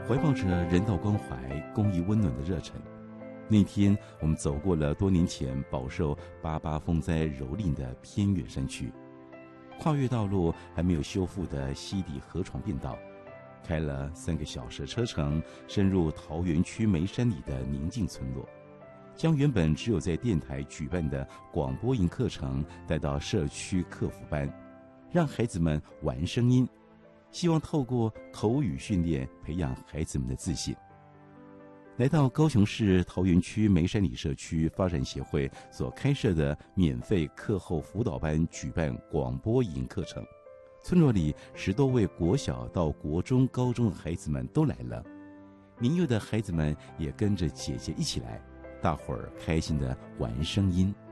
怀抱着人道关怀、公益温暖的热忱。那天，我们走过了多年前饱受88风灾蹂躏的偏远山区，跨越道路还没有修复的溪底河床便道，开了3个小时的车程，深入桃园区梅山里的宁静村落，将原本只有在电台举办的广播营课程带到社区客服班，让孩子们玩声音，希望透过口语训练培养孩子们的自信。来到高雄市桃园区梅山里社区发展协会所开设的免费课后辅导班举办广播营课程，村落里10多位国小到国中、高中的孩子们都来了，年幼的孩子们也跟着姐姐一起来，大伙儿开心地玩声音。